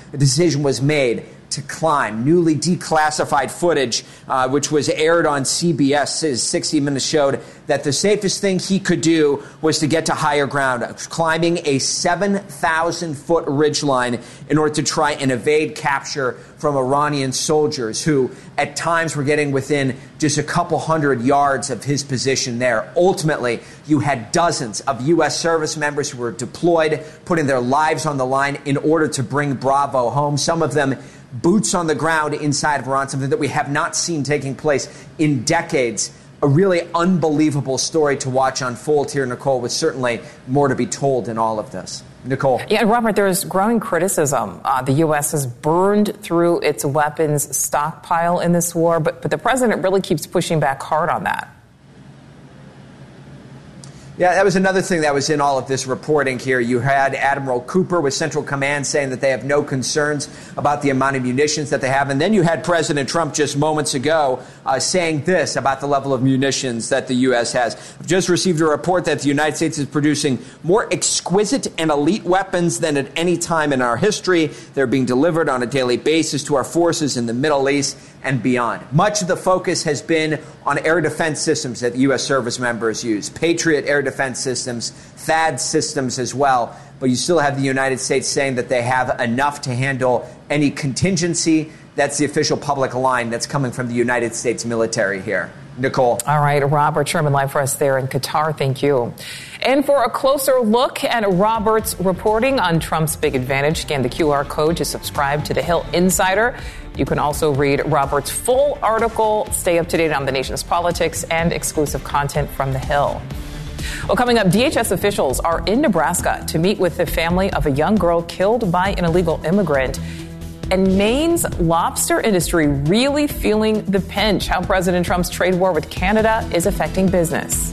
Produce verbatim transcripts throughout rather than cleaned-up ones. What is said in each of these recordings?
a decision was made to climb. Newly declassified footage, uh, which was aired on C B S, sixty minutes, showed that the safest thing he could do was to get to higher ground, climbing a seven thousand foot ridgeline in order to try and evade capture from Iranian soldiers who at times were getting within just a couple hundred yards of his position there. Ultimately, you had dozens of U S service members who were deployed, putting their lives on the line in order to bring Bravo home. Some of them boots on the ground inside of Iran, something that we have not seen taking place in decades. A really unbelievable story to watch unfold here, Nicole, with certainly more to be told in all of this. Nicole. Yeah, Robert, there's growing criticism. Uh, the U S has burned through its weapons stockpile in this war, but, but the president really keeps pushing back hard on that. Yeah, that was another thing that was in all of this reporting here. You had Admiral Cooper with Central Command saying that they have no concerns about the amount of munitions that they have. And then you had President Trump just moments ago uh, saying this about the level of munitions that the U S has. I've just received a report that the United States is producing more exquisite and elite weapons than at any time in our history. They're being delivered on a daily basis to our forces in the Middle East and beyond. Much of the focus has been on air defense systems that U S service members use. Patriot air defense systems, THAAD systems as well. But you still have the United States saying that they have enough to handle any contingency. That's the official public line that's coming from the United States military here. Nicole. All right, Robert Sherman live for us there in Qatar. Thank you. And for a closer look at Robert's reporting on Trump's big advantage, scan the Q R code to subscribe to the Hill Insider. You can also read Robert's full article, stay up to date on the nation's politics, and exclusive content from the Hill. Well, coming up, D H S officials are in Nebraska to meet with the family of a young girl killed by an illegal immigrant. And Maine's lobster industry really feeling the pinch. How President Trump's trade war with Canada is affecting business.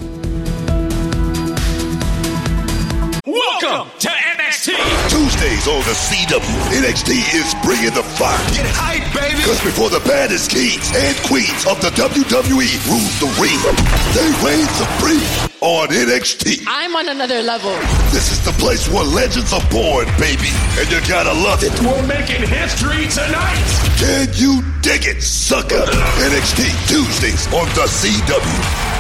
Welcome to N X T. Tuesdays on the C W. N X T is bringing the fire. Get hype, baby. Because before the baddest kings and queens of the W W E rule the ring, they reign supreme on N X T. I'm on another level. This is the place where legends are born, baby. And you gotta love it. We're making history tonight. Can you dig it, sucker? N X T Tuesdays on the C W.